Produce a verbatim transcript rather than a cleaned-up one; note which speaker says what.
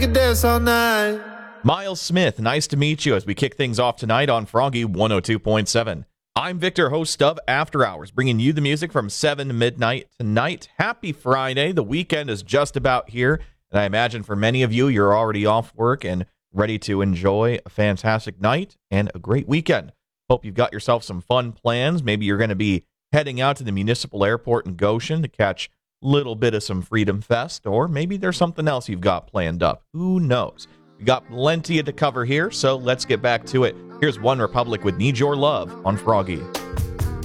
Speaker 1: could dance all night.
Speaker 2: Miles Smith, nice to meet you as we kick things off tonight on Froggy one oh two point seven. I'm Victor, host of After Hours, bringing you the music from seven to midnight tonight. Happy Friday. The weekend is just about here, and I imagine for many of you, you're already off work and ready to enjoy a fantastic night and a great weekend. Hope you've got yourself some fun plans. Maybe you're going to be heading out to the municipal airport in Goshen to catch a little bit of some Freedom Fest, or maybe there's something else you've got planned up. Who knows? We got plenty to cover here, so let's get back to it. Here's One Republic with Need Your Love on Froggy.